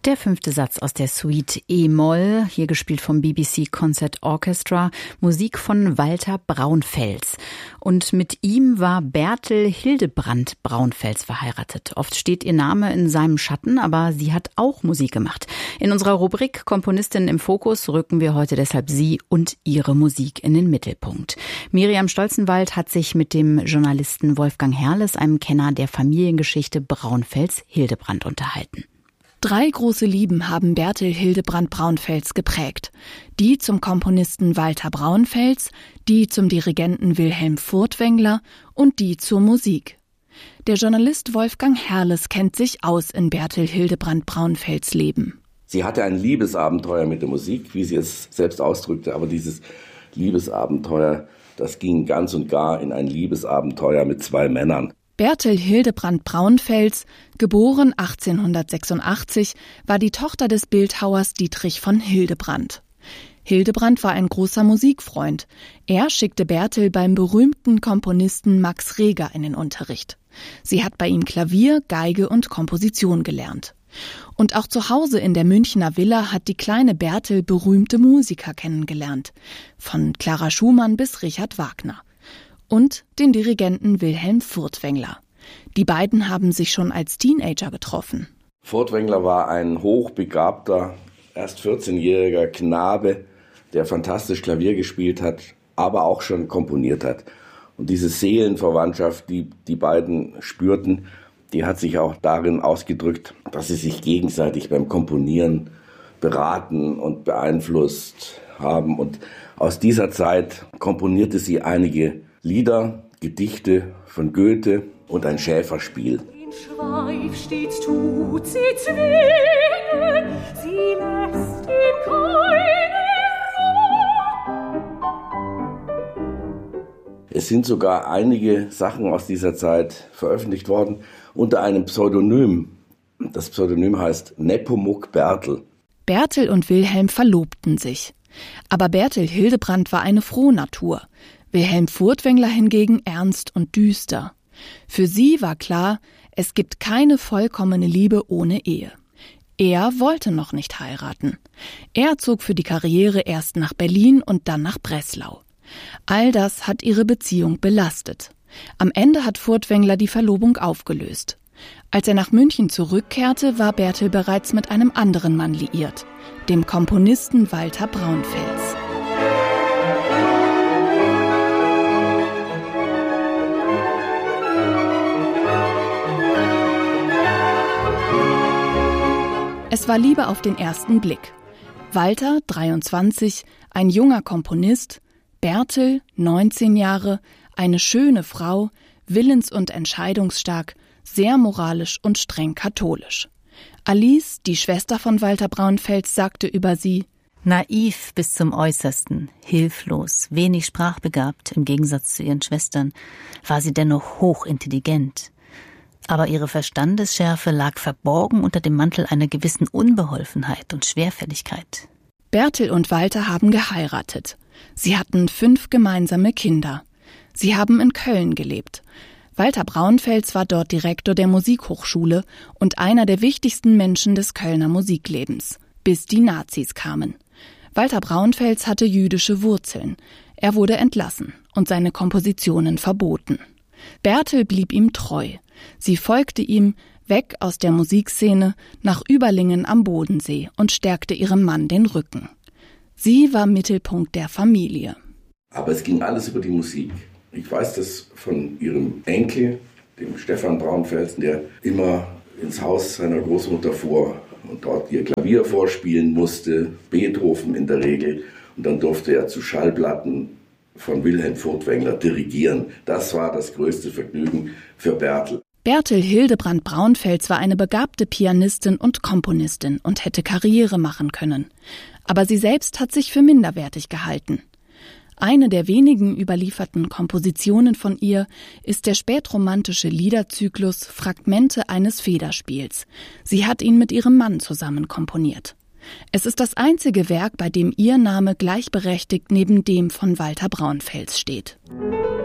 Der 5. Satz aus der Suite E-Moll, hier gespielt vom BBC Concert Orchestra, Musik von Walter Braunfels. Und mit ihm war Bertel Hildebrandt Braunfels verheiratet. Oft steht ihr Name in seinem Schatten, aber sie hat auch Musik gemacht. In unserer Rubrik Komponistin im Fokus rücken wir heute deshalb sie und ihre Musik in den Mittelpunkt. Miriam Stolzenwald hat sich mit dem Journalisten Wolfgang Herrles, einem Kenner der Familiengeschichte Braunfels-Hildebrandt, unterhalten. 3 große Lieben haben Bertel Hildebrandt Braunfels geprägt. Die zum Komponisten Walter Braunfels, die zum Dirigenten Wilhelm Furtwängler und die zur Musik. Der Journalist Wolfgang Herrles kennt sich aus in Bertel Hildebrandt Braunfels Leben. Sie hatte ein Liebesabenteuer mit der Musik, wie sie es selbst ausdrückte, aber dieses Liebesabenteuer, das ging ganz und gar in ein Liebesabenteuer mit 2 Männern. Bertel Hildebrandt Braunfels, geboren 1886, war die Tochter des Bildhauers Dietrich von Hildebrandt. Hildebrandt war ein großer Musikfreund. Er schickte Bertel beim berühmten Komponisten Max Reger in den Unterricht. Sie hat bei ihm Klavier, Geige und Komposition gelernt. Und auch zu Hause in der Münchner Villa hat die kleine Bertel berühmte Musiker kennengelernt. Von Clara Schumann bis Richard Wagner. Und den Dirigenten Wilhelm Furtwängler. Die beiden haben sich schon als Teenager getroffen. Furtwängler war ein hochbegabter, erst 14-jähriger Knabe, der fantastisch Klavier gespielt hat, aber auch schon komponiert hat. Und diese Seelenverwandtschaft, die die beiden spürten, die hat sich auch darin ausgedrückt, dass sie sich gegenseitig beim Komponieren beraten und beeinflusst haben. Und aus dieser Zeit komponierte sie einige Lieder, Gedichte von Goethe und ein Schäferspiel. Den Schweif stets tut sie zwingen, sie lässt ihm keine Ruhe. Es sind sogar einige Sachen aus dieser Zeit veröffentlicht worden unter einem Pseudonym. Das Pseudonym heißt Nepomuk Bertel. Bertel und Wilhelm verlobten sich. Aber Bertel Hildebrandt war eine Frohnatur. Wilhelm Furtwängler hingegen ernst und düster. Für sie war klar, es gibt keine vollkommene Liebe ohne Ehe. Er wollte noch nicht heiraten. Er zog für die Karriere erst nach Berlin und dann nach Breslau. All das hat ihre Beziehung belastet. Am Ende hat Furtwängler die Verlobung aufgelöst. Als er nach München zurückkehrte, war Bertel bereits mit einem anderen Mann liiert, dem Komponisten Walter Braunfels. Es war Liebe auf den ersten Blick. Walter, 23, ein junger Komponist, Bertel, 19 Jahre, eine schöne Frau, willens- und entscheidungsstark, sehr moralisch und streng katholisch. Alice, die Schwester von Walter Braunfels, sagte über sie: Naiv bis zum Äußersten, hilflos, wenig sprachbegabt im Gegensatz zu ihren Schwestern, war sie dennoch hochintelligent. Aber ihre Verstandesschärfe lag verborgen unter dem Mantel einer gewissen Unbeholfenheit und Schwerfälligkeit. Bertel und Walter haben geheiratet. Sie hatten 5 gemeinsame Kinder. Sie haben in Köln gelebt. Walter Braunfels war dort Direktor der Musikhochschule und einer der wichtigsten Menschen des Kölner Musiklebens, bis die Nazis kamen. Walter Braunfels hatte jüdische Wurzeln. Er wurde entlassen und seine Kompositionen verboten. Bertel blieb ihm treu. Sie folgte ihm weg aus der Musikszene nach Überlingen am Bodensee und stärkte ihrem Mann den Rücken. Sie war Mittelpunkt der Familie. Aber es ging alles über die Musik. Ich weiß das von ihrem Enkel, dem Stefan Braunfels, der immer ins Haus seiner Großmutter fuhr und dort ihr Klavier vorspielen musste, Beethoven in der Regel. Und dann durfte er zu Schallplatten von Wilhelm Furtwängler dirigieren. Das war das größte Vergnügen für Bertel. Bertel Hildebrandt Braunfels war eine begabte Pianistin und Komponistin und hätte Karriere machen können. Aber sie selbst hat sich für minderwertig gehalten. Eine der wenigen überlieferten Kompositionen von ihr ist der spätromantische Liederzyklus Fragmente eines Federspiels. Sie hat ihn mit ihrem Mann zusammen komponiert. Es ist das einzige Werk, bei dem ihr Name gleichberechtigt neben dem von Walter Braunfels steht.